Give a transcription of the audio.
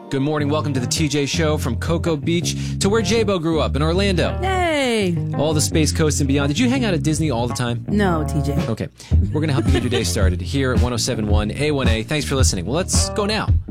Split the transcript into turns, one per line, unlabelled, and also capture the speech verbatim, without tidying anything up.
Good morning. Welcome to the T J Show from Cocoa Beach to where J-Bo grew up in Orlando.
Hey!
All the Space Coast and beyond. Did you hang out at Disney all the time?
No, T J.
Okay. We're going to help you get your day started here at one oh seven point one A one A. Thanks for listening. Well, let's go now.